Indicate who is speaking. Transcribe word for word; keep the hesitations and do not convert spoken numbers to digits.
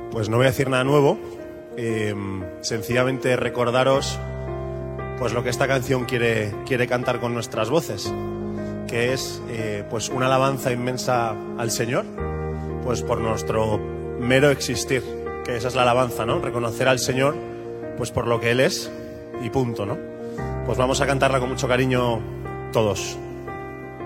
Speaker 1: Pues no voy a decir nada nuevo, eh, sencillamente recordaros pues lo que esta canción quiere, quiere cantar con nuestras voces, que es eh, pues una alabanza inmensa al Señor, pues por nuestro mero existir, que esa es la alabanza, ¿no? Reconocer al Señor pues por lo que Él es y punto, ¿no? Pues vamos a cantarla con mucho cariño todos.